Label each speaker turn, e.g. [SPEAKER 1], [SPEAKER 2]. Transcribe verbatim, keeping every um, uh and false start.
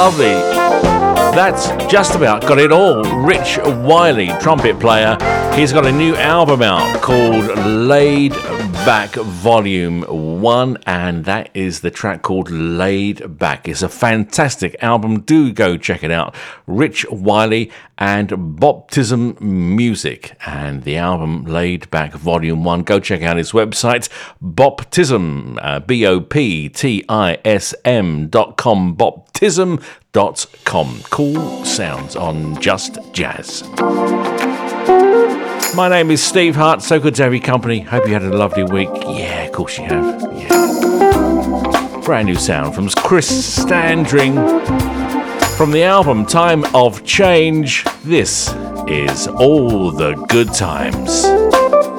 [SPEAKER 1] Lovely. That's just about got it all. Rich Wiley, trumpet player. He's got a new album out called Laid Back Volume one, and that is the track called Laid Back. It's a fantastic album. Do go check it out. Rich Wiley and Boptism Music, and the album Laid Back Volume one. Go check out his website, Boptism, uh, B O P T I S M dot com, boptism dot com. Cool sounds on Just Jazz. My name is Steve Hart. So good to have your company. Hope you had a lovely week. Yeah, of course you have. Yeah. Brand new sound from Chris Standring. From the album Time of Change, this is All the Good Times.